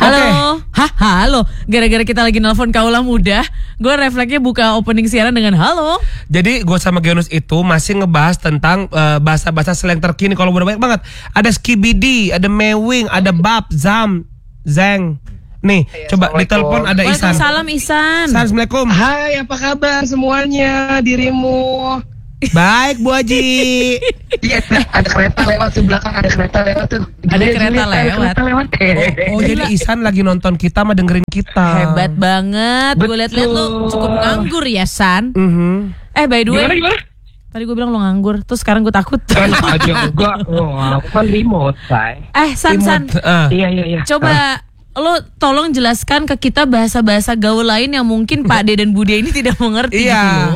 Halo. Halo. Gara-gara kita lagi nelpon Kaula Muda, gue refleksnya buka opening siaran dengan halo. Jadi gue sama Genus itu masih ngebahas tentang bahasa-bahasa slang terkini. Kalau udah banyak banget. Ada skibidi, ada mewing, ada bab, zam, zeng. Nih, coba ditelepon ada Isan. Waalaikumsalam Isan. Assalamualaikum. Hai, apa kabar semuanya, dirimu? Baik, Bu Haji. Iya, ada kereta lewat tuh belakang, ada kereta lewat tuh. Ada kereta lewat. Oh, jadi Isan lagi nonton kita, mah dengerin kita. Hebat banget. Gue liat-liat lu cukup nganggur ya, San. By the way. Gimana? Tadi gue bilang lo nganggur, terus sekarang gue takut. Kan aja enggak. Aku kan remote, say. San. Iya. Coba lo tolong jelaskan ke kita bahasa-bahasa gaul lain yang mungkin Pak De dan Bude ini tidak mengerti. Iya.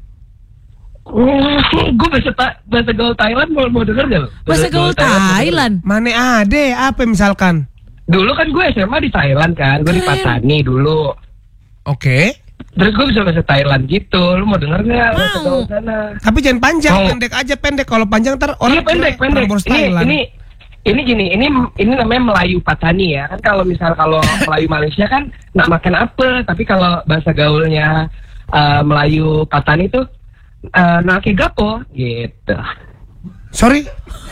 Gue bahasa gaul Thailand mau denger gak lo? Bahasa gaul Thailand? Mana ada, apa misalkan? Dulu kan gue SMA di Thailand kan, gue di Patani dulu. Oke. Terus gue bisa bahasa Thailand gitu, lu mau denger gak bahasa gaul sana? Tapi jangan panjang, pendek aja pendek. Kalau panjang ntar orang pendek. Ini gini, ini namanya Melayu Patani ya. Kan kalau Melayu Malaysia kan nak makan apa, tapi kalau bahasa gaulnya Melayu Patani itu naki gapo gitu. Sorry.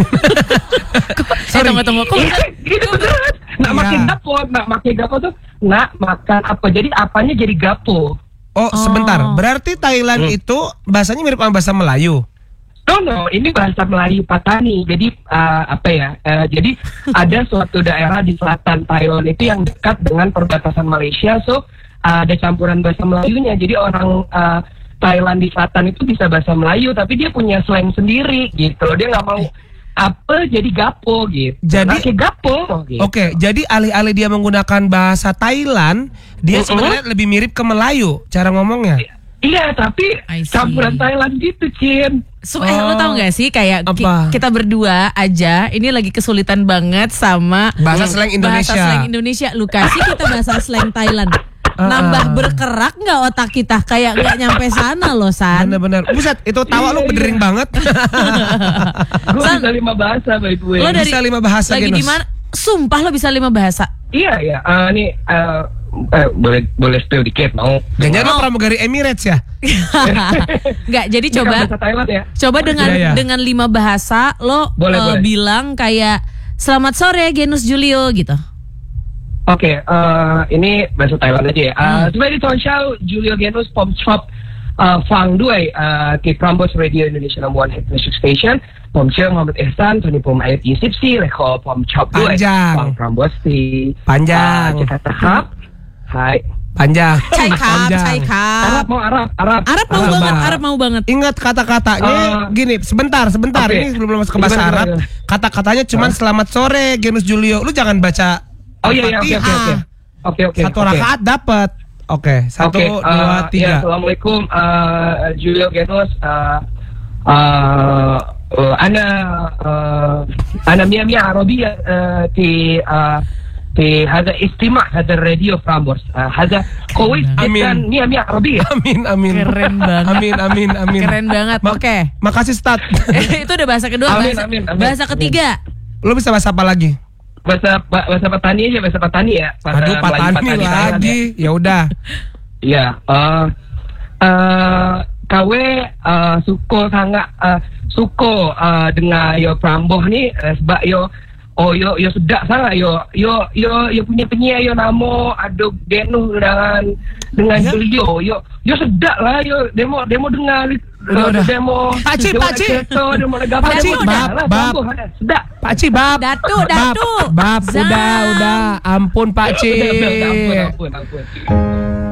Tunggu. Gitu beneran. Nak makan gapo tuh nak makan apa. Jadi apanya jadi gapo. Oh, sebentar. Berarti Thailand itu bahasanya mirip sama bahasa Melayu. No, ini bahasa Melayu Patani. Jadi jadi ada suatu daerah di selatan Thailand itu yang dekat dengan perbatasan Malaysia. So ada campuran bahasa Melayunya. Jadi orang Thailand di selatan itu bisa bahasa Melayu, tapi dia punya slang sendiri gitu. Dia nggak mau apa jadi gapo gitu. Jadi gapo. Gitu. Oke, jadi alih-alih dia menggunakan bahasa Thailand, dia sebenarnya lebih mirip ke Melayu cara ngomongnya. Iya, tapi campuran Thailand gitu, Cin. Lo tau gak sih kayak kita berdua aja ini lagi kesulitan banget sama bahasa slang Indonesia. Lu kasih kita bahasa slang Thailand. Nambah berkerak nggak otak kita, kayak nggak nyampe sana loh, San. Bener-bener. Buset, itu tawa lu bedering banget. Gue bisa 5 bahasa, by the way. Lo bisa 5 bahasa. Lagi di mana? Sumpah lo bisa 5 bahasa. Iya. Boleh spill dikit mau. Jangan lo pramugari Emirates ya? Enggak, jadi coba. Bahasa Thailand ya. Coba dengan 5 bahasa lo boleh. Bilang kayak selamat sore Genus Julio gitu. Oke, ini bahasa Thailand aja ya. Sebagai Tonshaw, Julio Genus Pom Chop Fang Duai di Prambors Radio Indonesia No. 1 Hit Music Station. Pom Cheng Muhammad Ihsan, Tony Pom Ayat Isipsi, Leko Pom Chop Duai. Fang Prambors di panjang. Jakarta Hub. Hai. Panjang. Cai kap. Arab mau banget. Ingat kata-katanya gini, sebentar. Okay. Ini sebelum masuk ke bahasa Arab. Kata-katanya cuman selamat sore Genus Julio. Lu jangan baca. Oh iya, oke. Satu rakaat dapat. Oke, 1, 2, 3. Ya, Assalamualaikum Julio Genus. Ana Mia Arabia di هذا استماع هذا الراديو فرامبورس هذا كويس جدا Mia Arabia. Amin. Keren banget. Amin. Keren banget. Oke. Makasih Stat. Itu udah bahasa kedua. Amin. Bahasa ketiga. Lo bisa bahasa apa lagi? Bahasa Patani aja, bahasa Patani ya. Aduh, Patani lagi. Ya udah. Iya. Kawe suko sangat suko dengan yo Pramboh ni sebab yo sedap sangat yo punya penyiar yo namo Adok Denu dengan beliau yo sedap lah yo demo dengar demo Pakcik bab Datu bab udah ampun Pakcik. Ampun